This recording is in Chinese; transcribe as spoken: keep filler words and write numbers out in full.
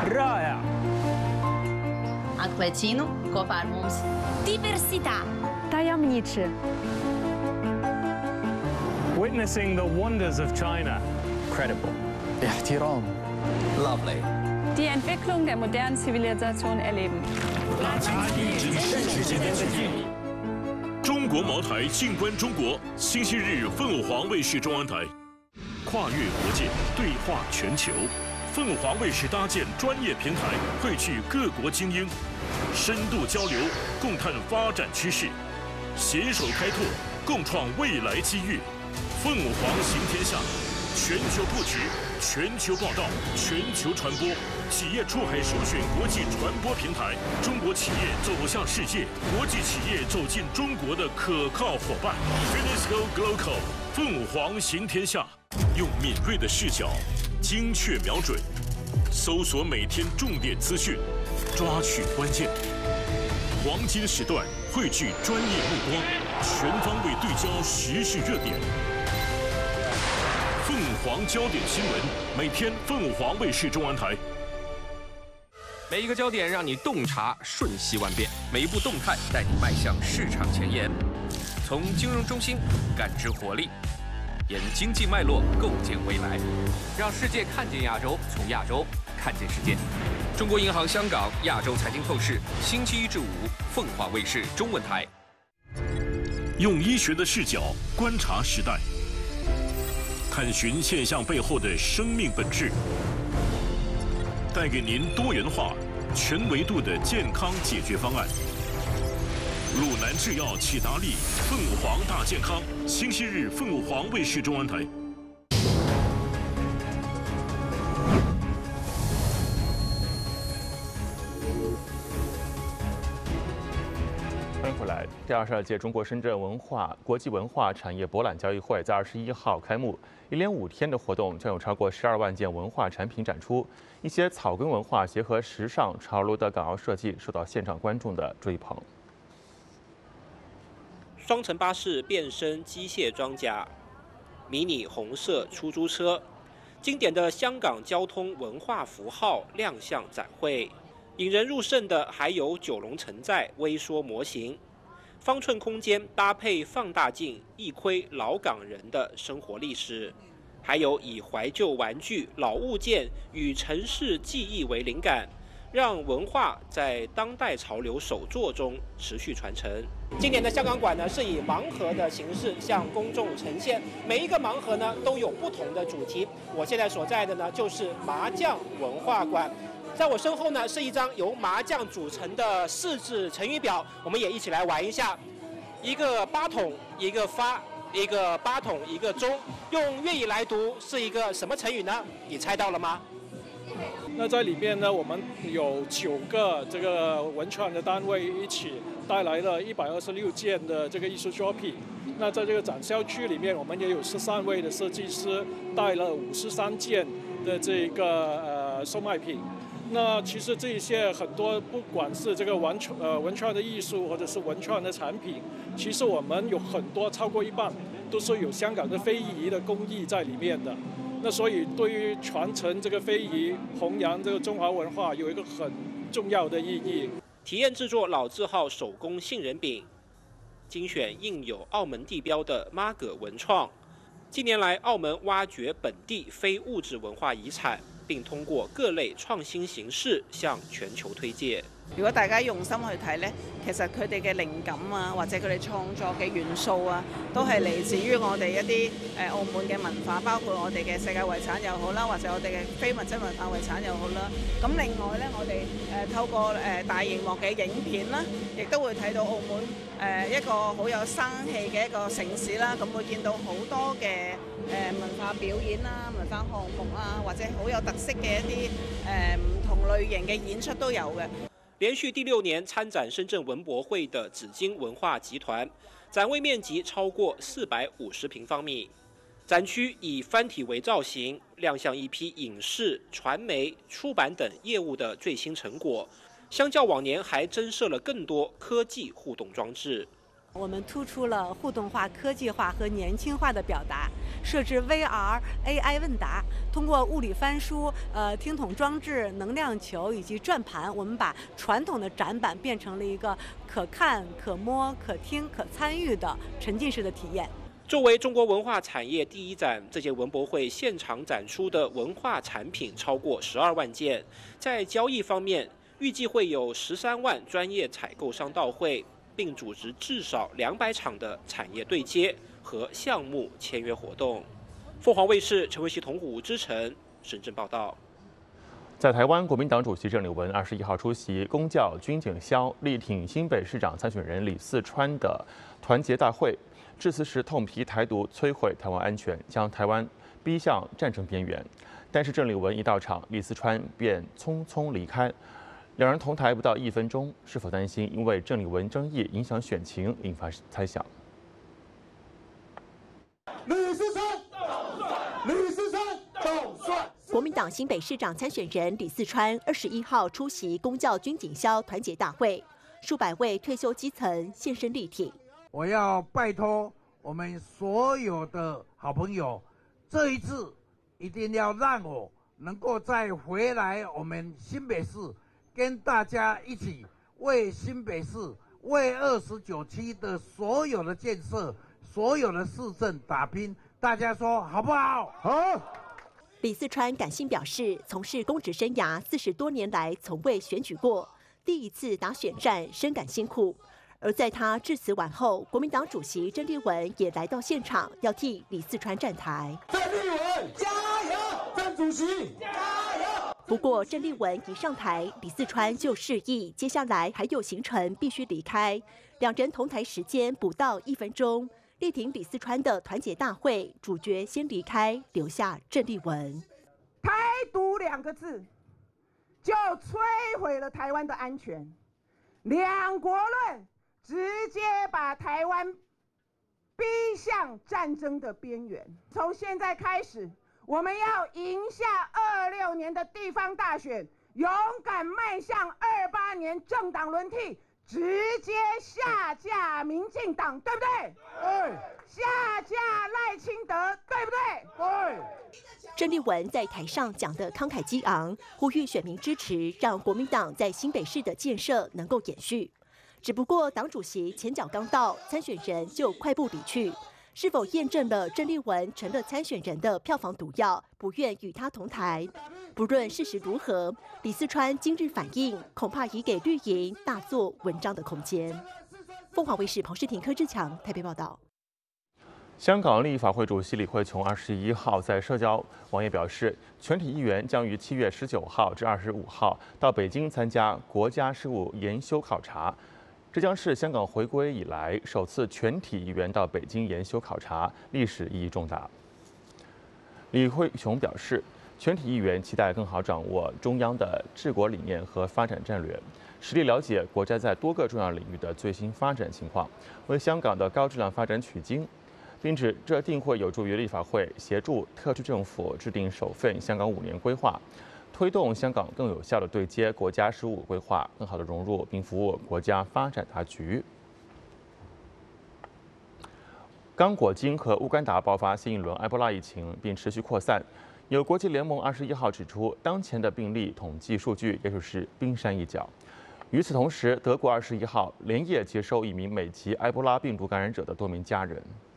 Rāja. Atklēcinu kopā ar mums. Diversitā. Tajemniczy. Witnessing the wonders of China. Credible. احترام. Lovely. Die Entwicklung der modernen Zivilisation erleben. 中国茅台静观中国，星期日凤凰卫视中文台，跨越国界，对话全球。凤凰卫视搭建专业平台，汇聚各国精英，深度交流，共探发展趋势，携手开拓，共创未来机遇。凤凰行天下，全球布局，全球报道，全球传播。企业出海首选国际传播平台，中国企业走向世界，国际企业走进中国的可靠伙伴。Finisco Global， 凤凰行天下，用敏锐的视角，精确瞄准，搜索每天重点资讯，抓取关键。黄金时段汇聚专业目光，全方位对焦时事热点。凤凰焦点新闻，每天凤凰卫视中文台。 每一个焦点让你洞察瞬息万变，每一步动态带你迈向市场前沿。从金融中心感知活力，沿经济脉络构建未来，让世界看见亚洲，从亚洲看见世界。中国银行香港亚洲财经透视，星期一至五，凤凰卫视中文台。 用医学的视角观察时代，探寻现象背后的生命本质。带给您多元化、全维度的健康解决方案。鲁南制药启达利凤凰大健康，星期日凤凰卫视中文台。 欢迎回来。第二十二届中国深圳文化国际文化产业博览交易会在二十一号开幕，一连五天的活动将有超过十二万件文化产品展出。一些草根文化结合时尚潮流的港澳设计受到现场观众的追捧。 双层巴士变身机械装甲，迷你红色出租车，经典的香港交通文化符号亮相展会。引人入胜的还有九龙城寨微缩模型，方寸空间搭配放大镜，一窥老港人的生活历史。还有以怀旧玩具、老物件与城市记忆为灵感，让文化在当代潮流手作中持续传承。今年的香港馆呢，是以盲盒的形式向公众呈现，每一个盲盒呢都有不同的主题。我现在所在的呢就是麻将文化馆，在我身后呢是一张由麻将组成的四字成语表，我们也一起来玩一下。一个八筒，一个发。一个八筒，一个钟，用粤语来读是一个什么成语呢？你猜到了吗？ 那在里面呢，我们有九个这个文创的单位一起带来了一百二十六件的这个艺术作品。那在这个展销区里面，我们也有十三位的设计师带了五十三件的这个呃售卖品。那其实这些很多，不管是这个文创呃文创的艺术，或者是文创的产品，其实我们有很多超过一半都是有香港的非遗的工艺在里面的。那所以对于传承这个非遗、弘扬这个中华文化有一个很重要的意义。 体验制作老字号手工杏仁饼，精选印有澳门地标的妈葛文创。近年来，澳门挖掘本地非物质文化遗产，並通過各類創新形式向全球推介。 如果大家用心去睇呢，其實佢哋嘅靈感啊，或者佢哋創作嘅元素啊，都係嚟自於我哋一啲誒澳門嘅文化，包括我哋嘅世界遺產又好啦，或者我哋嘅非物質文化遺產又好啦。咁另外呢，我哋誒透過誒大螢幕嘅影片啦，亦都會睇到澳門誒一個好有生氣嘅一個城市啦。咁會見到好多嘅誒文化表演啦、文化項目啊，或者好有特色嘅一啲誒唔同類型嘅演出都有嘅。 連續第六年參展深圳文博會的紫荊文化集團，展位面積超過四百五十平方米。展區以翻體為造型，亮相一批影視、傳媒、出版等業務的最新成果。相較往年，還增設了更多科技互動裝置。 我們突出了互動化、科技化和年輕化的表達。 设置 V R、A I 问答，通过物理翻书、呃听筒装置、能量球以及转盘，我们把传统的展板变成了一个可看、可摸、可听、可参与的沉浸式的体验。 作为中国文化产业第一展，这届文博会现场展出的文化产品超过十二万件。在交易方面，预计会有十三万专业采购商到会，并组织至少两百场的产业对接和项目签约活动。凤凰卫视陈维熙、同虎之城深圳报道。 在台湾，国民党主席郑丽文二十一号出席公教军警消力挺新北市长参选人李四川的团结大会。致辞时痛批台独摧毁台湾安全，将台湾逼向战争边缘。但是郑丽文一到场，李四川便匆匆离开。两人同台不到一分钟，是否担心因为郑丽文争议影响选情，引发猜想。 李四川，李四川，动算。 国民党新北市长参选人李四川二十一号出席公教军警消团结大会，数百位退休基层现身力挺。 我要拜托我们所有的好朋友，这一次一定要让我能够再回来我们新北市，跟大家一起为新北市、为二十九区的所有的建设、所有的市政打拼。大家说好不好？好。 李四川感性表示，从事公职生涯四十多年来，从未选举过，第一次打选战，深感辛苦。而在他致辞完后，国民党主席郑丽文也来到现场，要替李四川站台。 郑丽文加油！郑主席加油！ 不过郑丽文一上台，李四川就示意接下来还有行程必须离开。两人同台时间不到一分钟，力挺李四川的团结大会主角先离开，留下郑丽文。 台独两个字，就摧毁了台湾的安全。两国论。直接把台湾逼向战争的边缘。从现在开始，我们要赢下二六年的地方大选，勇敢迈向二八年政党轮替，直接下架民进党，对不对？对。下架赖清德，对不对？ 对。 郑丽文在台上讲得慷慨激昂，呼吁选民支持，让国民党在新北市的建设能够延续。只不过党主席前脚刚到，参选人就快步离去，是否验证了郑丽文成了参选人的票房毒药，不愿与他同台？不论事实如何，李四川今日反应恐怕已给绿营大做文章的空间。凤凰卫视彭世廷、柯志强台北报道。 香港立法会主席李慧琼二十一号在社交网页表示，全体议员将于七月十九号至二十五号到北京参加国家事务研修考察。这将是香港回归以来首次全体议员到北京研修考察，历史意义重大。李慧琼表示，全体议员期待更好掌握中央的治国理念和发展战略，实地了解国家在多个重要领域的最新发展情况，为香港的高质量发展取经，并指这定会有助于立法会协助特区政府制定首份香港五年规划。推动香港更有效地对接国家事务规划，更好地融入并服务国家发展大局。刚果金和乌干达爆发新一轮埃博拉疫情，并持续扩散。有国际联盟二十一号指出，当前的病例统计数据也许是冰山一角。与此同时，德国二十一号连夜接收一名美籍埃博拉病毒感染者的多名家人。